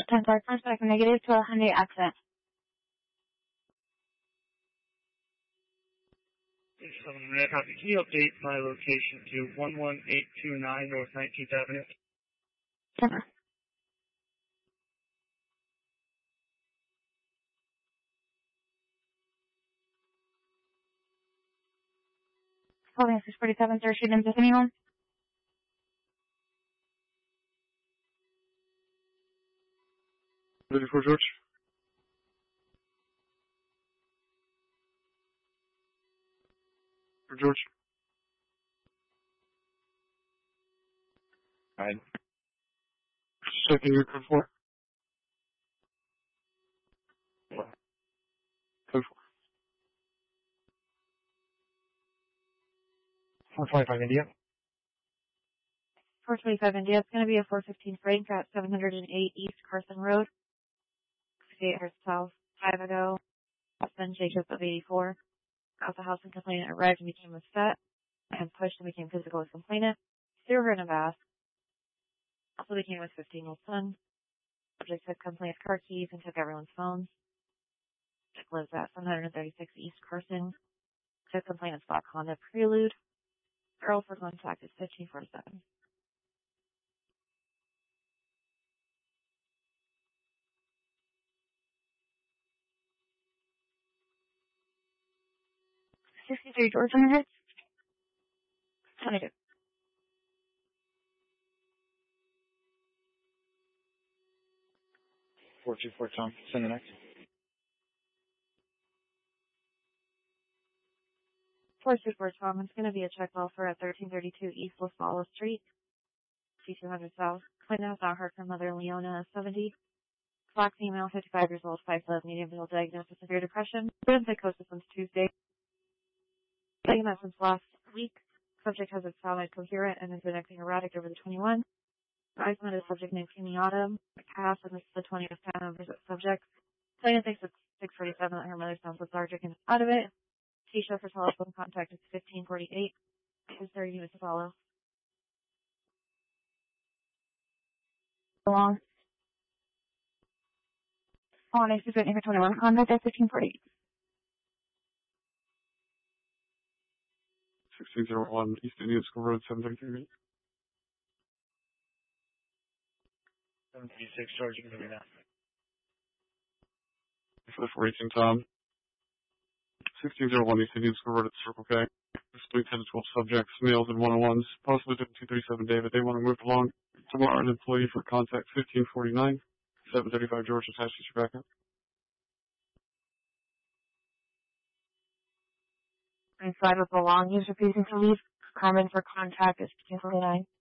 10-star back negative to a Hyundai Accent. Can you update my location to 11829 North 19th Avenue? Sure. Calling 647 3rd Street in Tiffany home. Ready for George? For George? Alright. Checking your code 4. Code 4. 425 India. 425 India. It's going to be a 415 Frank at 708 East Carson Road. 68 Hertz South. 5 ago. Husband Jacob of 84. Got the house and complainant arrived and became upset. And pushed and became physical with complainant. Threw her in a bath. Also became his 15-year-old son. Subject took complainant's car keys and took everyone's phones. Subject lives at 736 East Carson. Took complainant's black Honda Prelude. Girl for contact is 1547. $63 George Hundreds. 22. 424 Tom. Send the next. 424 Tom. It's going to be a check welfare at 1332 East Los Balos Street. C200 South. Complainant has not heard from Mother Leona, 70. Black female, 55 years old, 5'11", medium build, diagnosed with severe depression. Been in psychosis since Tuesday. Taking that since last week. Subject has its sounded coherent and has been acting erratic over the 21. Eyes met a subject named Kimmy Autumn. Cass, and this is the 20th time visit subject. Plaintiff thinks it's 647 that her mother sounds lethargic and is out of it. Tisha for telephone contact is 1548. Is there units to follow? Along. On a suspect number 21, contact at 1548. 1601 East Indian School Road, 733. 736 George, you can hear me now. 418 Tom. 1601 East Indian School Road at Circle K. There's 10 to 12 subjects, males and 101s, possibly 237 David. They want to move along. Tomorrow, an employee for contact 1549. 735 George, attached to your backup. And 5 of belong. He's refusing to leave. Carmen for contact is 1549.